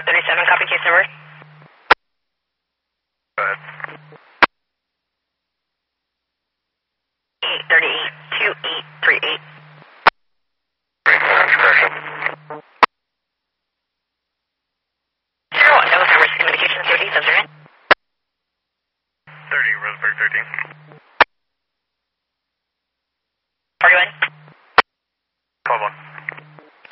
37, copy case number. Go ahead. 838-2838. Great, correction. 01, November communication 30, subservient. 30, Roseburg 13. 41.